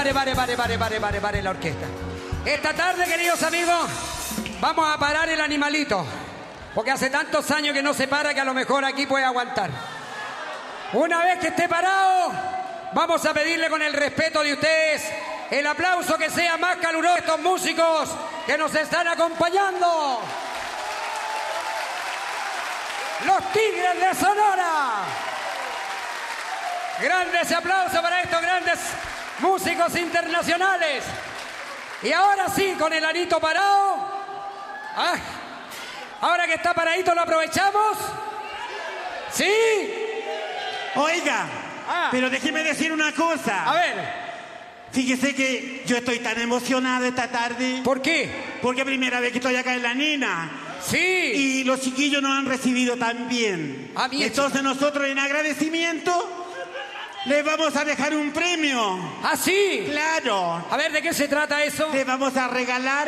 pare la orquesta. Esta tarde, queridos amigos, vamos a parar el animalito. Porque hace tantos años que no se para que a lo mejor aquí puede aguantar. Una vez que esté parado, vamos a pedirle con el respeto de ustedes el aplauso que sea más caluroso a estos músicos que nos están acompañando. Los Tigres de Sonora. Grandes aplausos para estos grandes músicos internacionales. Y ahora sí, con el anito parado. Ahora que está paradito, ¿lo aprovechamos? ¿Sí? Oiga, pero déjeme decir una cosa. A ver. Fíjese que yo estoy tan emocionado esta tarde. ¿Por qué? Porque es primera vez que estoy acá en La Nina. Sí. Y los chiquillos nos han recibido tan bien. Entonces nosotros en agradecimiento les vamos a dejar un premio. ¿Ah, sí? Claro. A ver, ¿de qué se trata eso? Les vamos a regalar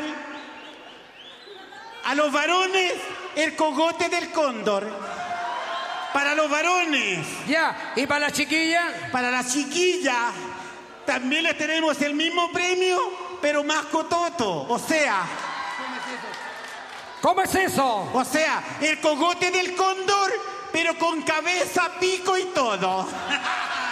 a los varones el cogote del cóndor. Para los varones. Ya, ¿y para la chiquilla? Para la chiquilla también les tenemos el mismo premio, pero más cototo. O sea... ¿Cómo es eso? O sea, el cogote del cóndor, pero con cabeza, pico y todo.